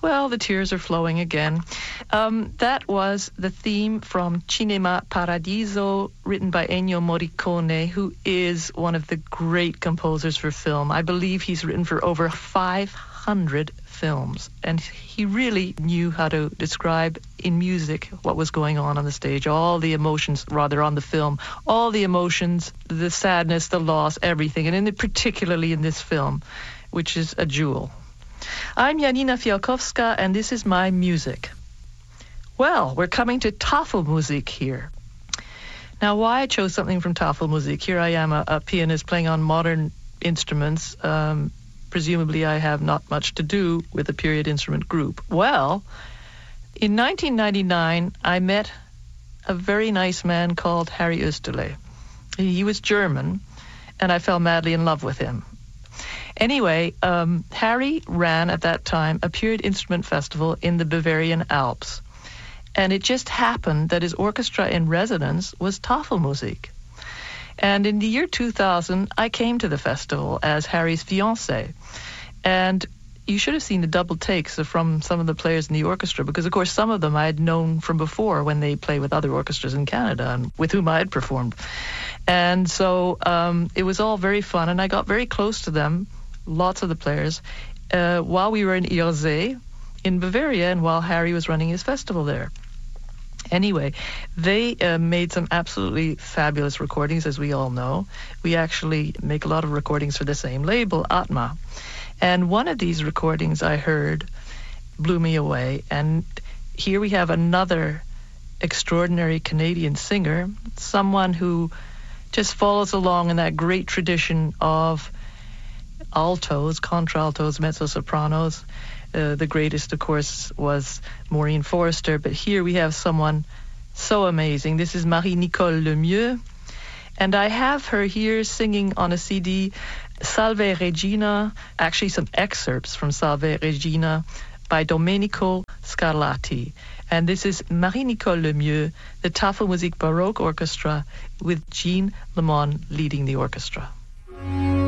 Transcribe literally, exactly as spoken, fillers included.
Well, the tears are flowing again. Um, that was the theme from Cinema Paradiso, written by Ennio Morricone, who is one of the great composers for film. I believe he's written for over five hundred films, and he really knew how to describe in music what was going on on the stage, all the emotions, rather on the film, all the emotions, the sadness, the loss, everything, and in the, particularly in this film, which is a jewel. I'm Janina Fialkowska, and this is my music. Well, we're coming to Tafelmusik here. Now, why I chose something from Tafelmusik, here I am, a, a pianist playing on modern instruments. Um, presumably I have not much to do with a period instrument group. Well, in nineteen ninety-nine, I met a very nice man called Harry Oesterle. He was German, and I fell madly in love with him. Anyway, um, Harry ran at that time a period instrument festival in the Bavarian Alps. And it just happened that his orchestra in residence was Tafelmusik. And in the year two thousand, I came to the festival as Harry's fiancée. And you should have seen the double takes from some of the players in the orchestra, because, of course, some of them I had known from before when they played with other orchestras in Canada and with whom I had performed. And so um, it was all very fun, and I got very close to them, lots of the players, uh, while we were in Irzee in Bavaria and while Harry was running his festival there. Anyway, they uh, made some absolutely fabulous recordings, as we all know. We actually make a lot of recordings for the same label, Atma. And one of these recordings I heard blew me away. And here we have another extraordinary Canadian singer, someone who just follows along in that great tradition of altos, contraltos, mezzo-sopranos. Uh, the greatest, of course, was Maureen Forrester, but here we have someone so amazing. This is Marie-Nicole Lemieux, and I have her here singing on a C D, Salve Regina, actually some excerpts from Salve Regina by Domenico Scarlatti. And this is Marie-Nicole Lemieux, the Tafelmusik Baroque Orchestra, with Jean Lemon leading the orchestra.